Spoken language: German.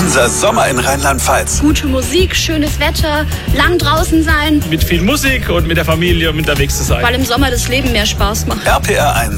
Unser Sommer in Rheinland-Pfalz. Gute Musik, schönes Wetter, lang draußen sein. Mit viel Musik und mit der Familie unterwegs zu sein. Weil im Sommer das Leben mehr Spaß macht. RPR 1